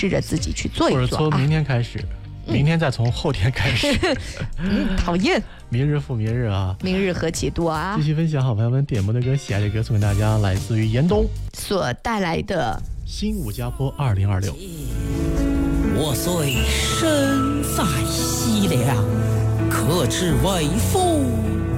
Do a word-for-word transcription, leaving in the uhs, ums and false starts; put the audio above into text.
试着自己去做一做、啊， 或者从明天开始，嗯、明天再从后天开始。 嗯，讨厌。 明日复明日啊， 明日何其多啊！ 继续分享好朋友们点播的歌，喜爱的歌送给大家，来自于严冬所带来的 《新武家坡二零二六》。 我虽身在西凉，可知为父